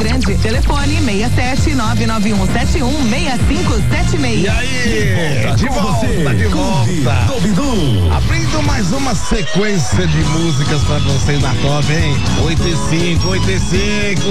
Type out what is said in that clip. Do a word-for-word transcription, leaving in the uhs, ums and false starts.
Grande. Telefone seis sete nove nove um sete um seis cinco sete seis. E aí, de volta, de volta, de volta. Dobidu. Abrindo mais uma sequência de músicas pra vocês na top, hein? oito e cinco, oito e cinco.